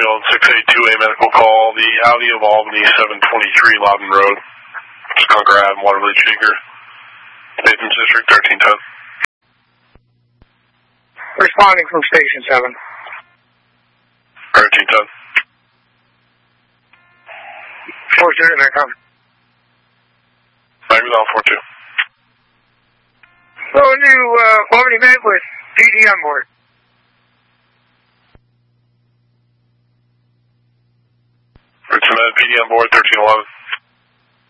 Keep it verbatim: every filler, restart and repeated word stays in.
ambulance six eight two A medical call, the Audi of Albany seven twenty-three Loudon Road, Skunker Ave, Waterloo Shaker, Statham's District thirteen ten. Responding from Station seven. thirteen ten. four two, intercom. Miami Down four two. So a new uh, Albany Med with P D on board. Richmond Med, P D on board, thirteen eleven.